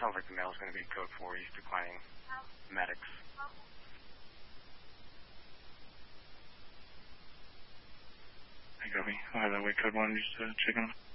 sounds like the male is going to be code 4. He's declining medics. Hey, Gobi. Hi, that way code 1, just checking.